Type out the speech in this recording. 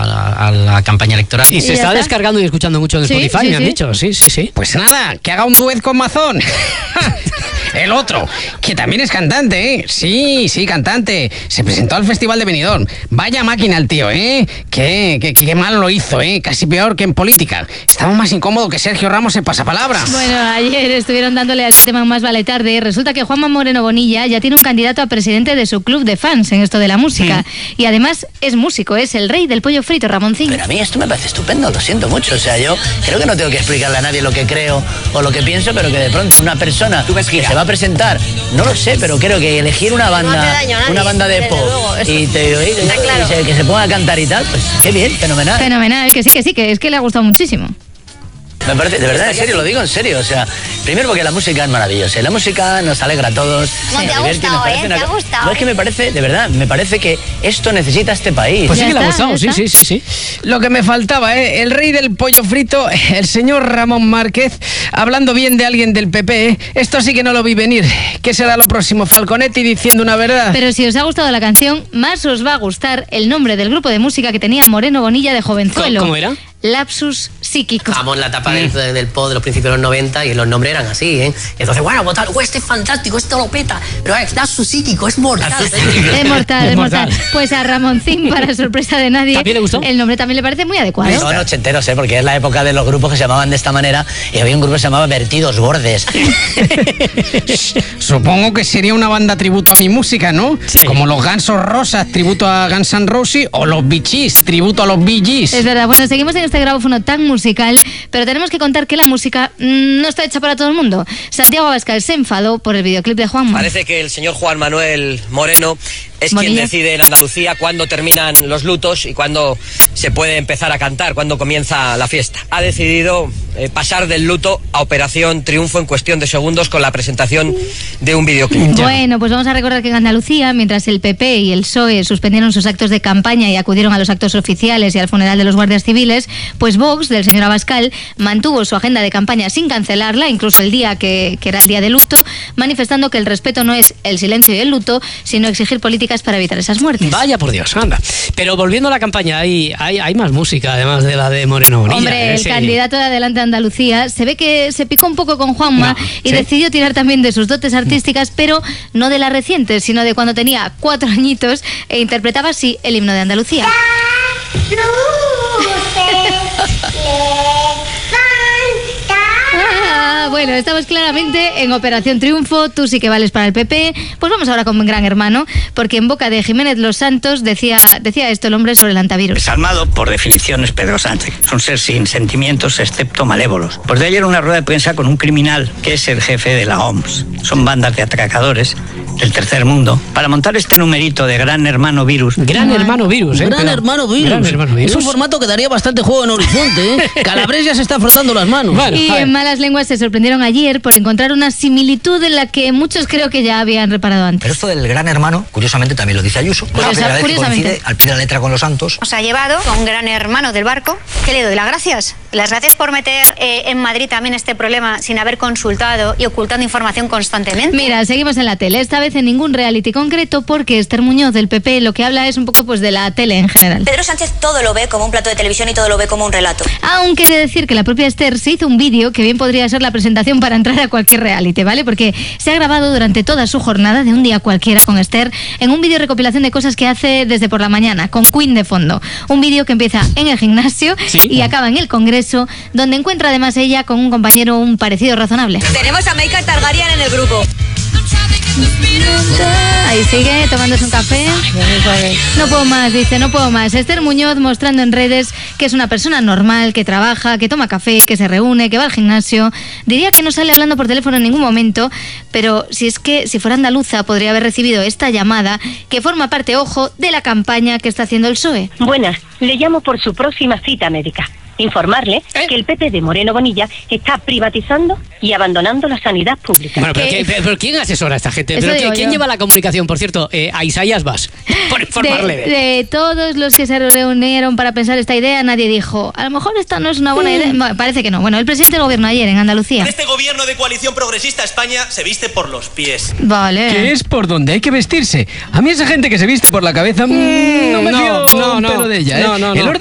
a la campaña electoral. Y se está descargando y escuchando mucho en Spotify, me han dicho. Sí. Pues nada, que haga un duet con Mazón. El otro, que también es cantante, ¿eh? Sí, cantante. Se presentó al Festival de Benidorm. Vaya máquina el tío, ¿eh? Qué mal lo hizo, ¿eh? Casi peor que en política. Estaba más incómodo que Sergio Ramos en Pasapalabra. Bueno, ayer estuvieron dándole al tema Más vale tarde. Resulta que Juanma Moreno Bonilla ya tiene un candidato a presidente de su club de fans en esto de la música. Y además es músico, es el rey del pollo frito, Ramoncín. Pero a mí esto me parece estupendo, lo siento mucho. O sea, yo creo que no tengo que explicarle a nadie lo que creo o lo que pienso, pero que de pronto una persona que se va a presentar, no lo sé, pero creo que elegir una banda de pop y que se ponga a cantar y tal, pues qué bien, fenomenal. Fenomenal, que sí, que es que le ha gustado muchísimo. Me parece, de verdad, en serio, lo digo en serio, o sea, primero porque la música es maravillosa, la música nos alegra a todos. ¿Cómo te ha gustado, ¿Te ha gustado? No, es que me parece, de verdad, me parece que esto necesita este país. Pues sí que le ha gustado, sí. Lo que me faltaba, el rey del pollo frito, el señor Ramón Márquez, hablando bien de alguien del PP, esto sí que no lo vi venir. ¿Qué será lo próximo? Falconetti diciendo una verdad. Pero si os ha gustado la canción, más os va a gustar el nombre del grupo de música que tenía Moreno Bonilla de jovenzuelo. ¿Cómo era? Lapsus psíquico. Estamos en la etapa del pop de los principios de los 90 y los nombres eran así, ¿eh? Entonces, bueno, votar, este es fantástico, esto lo peta, pero Lapsus psíquico es mortal. Es mortal. Pues a Ramoncín, para sorpresa de nadie, ¿también le gustó? El nombre también le parece muy adecuado. Son ochenteros, porque es la época de los grupos que se llamaban de esta manera y había un grupo que se llamaba Vertidos Bordes. Supongo que sería una banda tributo a mi música, ¿no? Sí. Como los Gansos Rosas, tributo a Guns N' Roses, o los Bee Gees, tributo a los Bee Gees. Es verdad, bueno, seguimos en este grabófono tan musical, pero tenemos que contar que la música no está hecha para todo el mundo. Santiago Abascal se enfadó por el videoclip de Juanma. Parece que el señor Juan Manuel Moreno es quien decide en Andalucía cuándo terminan los lutos y cuándo se puede empezar a cantar, cuándo comienza la fiesta. Ha decidido pasar del luto a Operación Triunfo en cuestión de segundos con la presentación de un videoclip. Bueno, pues vamos a recordar que en Andalucía, mientras el PP y el PSOE suspendieron sus actos de campaña y acudieron a los actos oficiales y al funeral de los guardias civiles, pues Vox, del señor Abascal, mantuvo su agenda de campaña sin cancelarla, incluso el día que era el día de luto, manifestando que el respeto no es el silencio y el luto, sino exigir políticas para evitar esas muertes. Vaya por Dios, anda. Pero volviendo a la campaña, hay más música, además de la de Moreno Bonilla. Hombre, el candidato de Adelante Andalucía se ve que se picó un poco con Juanma y decidió tirar también de sus dotes artísticas, pero no de las recientes, sino de cuando tenía 4 añitos e interpretaba así el himno de Andalucía. Bueno, estamos claramente en Operación Triunfo, tú sí que vales para el PP. Pues vamos ahora con Gran Hermano, porque en boca de Jiménez Los Santos decía esto el hombre sobre el antivirus. Desalmado, por definición, es Pedro Sánchez. Es un ser sin sentimientos, excepto malévolos. Pues de ayer una rueda de prensa con un criminal que es el jefe de la OMS. Son bandas de atracadores del tercer mundo para montar este numerito de Gran Hermano Virus. Gran Hermano Virus, ¿eh? Gran Hermano Virus. Es un formato que daría bastante juego en Horizonte, ¿eh? Calabres ya se está frotando las manos. Bueno, y en Malas Lenguas se sorprendieron ayer por encontrar una similitud en la que muchos creo que ya habían reparado antes. Pero esto del Gran Hermano, curiosamente también lo dice Ayuso. Curiosamente. Al pie de la letra con los santos. Os ha llevado a un Gran Hermano del barco. ¿Qué le doy? ¿Las gracias? Las gracias por meter en Madrid también este problema sin haber consultado y ocultando información constantemente. Mira, seguimos en la tele, esta vez en ningún reality concreto, porque Esther Muñoz del PP lo que habla es un poco pues de la tele en general. Pedro Sánchez todo lo ve como un plato de televisión y todo lo ve como un relato. Aunque he de decir que la propia Esther se hizo un vídeo que bien podría ser la presentación para entrar a cualquier reality, ¿vale? Porque se ha grabado durante toda su jornada de un día cualquiera con Esther en un vídeo recopilación de cosas que hace desde por la mañana, con Queen de fondo. Un vídeo que empieza en el gimnasio y acaba en el Congreso, donde encuentra además ella con un compañero un parecido razonable. Tenemos a Meika Targaryen en el grupo. Ahí sigue tomándose un café. No puedo más, dice, no puedo más. Esther Muñoz mostrando en redes que es una persona normal, que trabaja, que toma café, que se reúne, que va al gimnasio. Diría que no sale hablando por teléfono en ningún momento, pero si fuera andaluza podría haber recibido esta llamada que forma parte, ojo, de la campaña que está haciendo el PSOE. Buenas, le llamo por su próxima cita médica. Informarle que el PP de Moreno Bonilla está privatizando y abandonando la sanidad pública. Bueno, pero ¿quién asesora a esta gente? ¿Quién lleva la comunicación? Por cierto, a Isaías Vas, por informarle. De todos los que se reunieron para pensar esta idea, nadie dijo, a lo mejor esta no es una buena idea. Bueno, parece que no. Bueno, el presidente del gobierno ayer en Andalucía. En este gobierno de coalición progresista, España se viste por los pies. Vale. ¿Qué es por donde hay que vestirse? A mí esa gente que se viste por la cabeza no me fío un pelo de ella, ¿eh? El orden